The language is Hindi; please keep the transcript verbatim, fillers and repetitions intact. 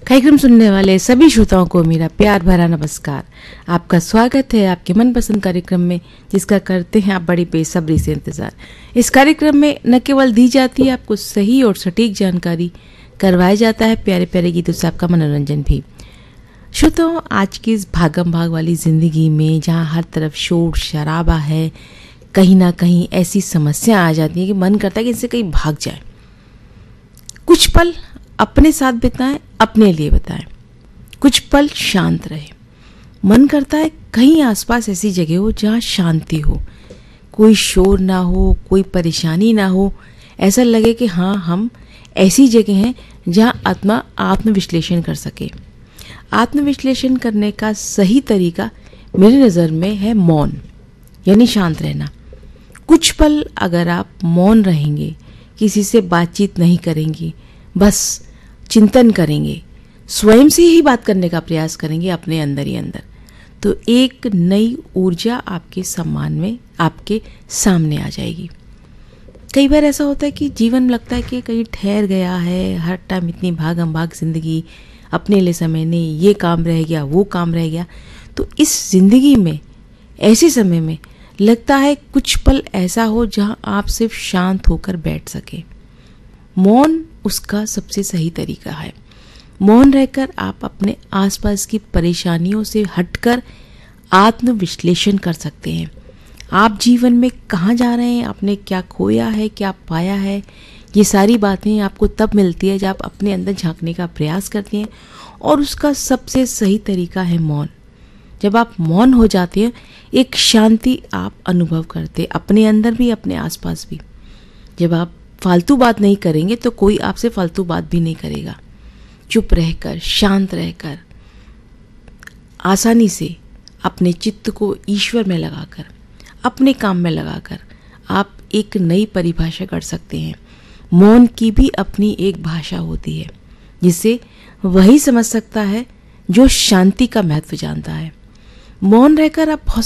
कार्यक्रम सुनने वाले सभी श्रोताओं को मेरा प्यार भरा नमस्कार। आपका स्वागत है आपके मनपसंद कार्यक्रम में, जिसका करते हैं आप बड़ी बेसब्री से इंतजार। इस कार्यक्रम में न केवल दी जाती है आपको सही और सटीक जानकारी, करवाया जाता है प्यारे प्यारे गीतों से आपका मनोरंजन भी। श्रोताओं, आज की इस भागम भाग वाली जिंदगी में जहाँ हर तरफ शोर शराबा है, कहीं ना कहीं ऐसी समस्या आ जाती है कि मन करता है कि इनसे कहीं भाग जाए। कुछ पल अपने साथ बिताएं, अपने लिए बिताएं, कुछ पल शांत रहे। मन करता है कहीं आसपास ऐसी जगह हो जहाँ शांति हो, कोई शोर ना हो, कोई परेशानी ना हो। ऐसा लगे कि हाँ, हम ऐसी जगह हैं जहाँ आत्मा आत्मविश्लेषण कर सके। आत्मविश्लेषण करने का सही तरीका मेरी नज़र में है मौन, यानी शांत रहना। कुछ पल अगर आप मौन रहेंगे, किसी से बातचीत नहीं करेंगे, बस चिंतन करेंगे, स्वयं से ही बात करने का प्रयास करेंगे अपने अंदर ही अंदर, तो एक नई ऊर्जा आपके सम्मान में आपके सामने आ जाएगी। कई बार ऐसा होता है कि जीवन में लगता है कि कहीं ठहर गया है, हर टाइम इतनी भागम भाग जिंदगी, अपने लिए समय नहीं, ये काम रह गया, वो काम रह गया। तो इस जिंदगी में ऐसे समय में लगता है कुछ पल ऐसा हो जहाँ आप सिर्फ शांत होकर बैठ सके। मौन उसका सबसे सही तरीका है। मौन रहकर आप अपने आसपास की परेशानियों से हटकर आत्मविश्लेषण कर सकते हैं। आप जीवन में कहाँ जा रहे हैं, आपने क्या खोया है, क्या पाया है, ये सारी बातें आपको तब मिलती है जब आप अपने अंदर झांकने का प्रयास करते हैं। और उसका सबसे सही तरीका है मौन। जब आप मौन हो जाते हैं, एक शांति आप अनुभव करते हैं, अपने अंदर भी, अपने आसपास भी। जब आप फालतू बात नहीं करेंगे तो कोई आपसे फालतू बात भी नहीं करेगा। चुप रहकर, शांत रहकर, आसानी से अपने चित्त को ईश्वर में लगाकर, अपने काम में लगाकर आप एक नई परिभाषा कर सकते हैं। मौन की भी अपनी एक भाषा होती है, जिसे वही समझ सकता है जो शांति का महत्व जानता है। मौन रहकर आप बहुत